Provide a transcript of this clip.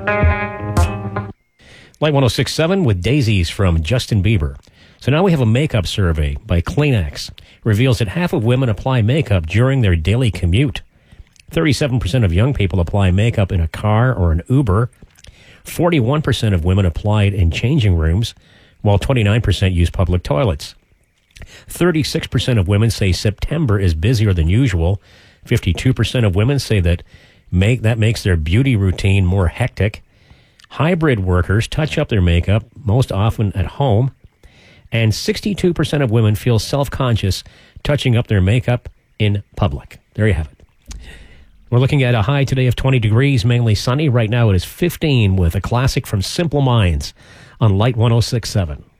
Light 106.7 with Daisies from Justin Bieber. So now we have a makeup survey by Kleenex. Reveals that half of women apply makeup during their daily commute. 37% of young people apply makeup in a car or an Uber. 41% of women apply it in changing rooms, while 29% use public toilets. 36% of women say September is busier than usual. 52% of women say that makes their beauty routine more hectic. Hybrid workers touch up their makeup most often at home. And 62% of women feel self-conscious touching up their makeup in public. There you have it. We're looking at a high today of 20 degrees, mainly sunny. Right now it is 15 with a classic from Simple Minds on Light 106.7.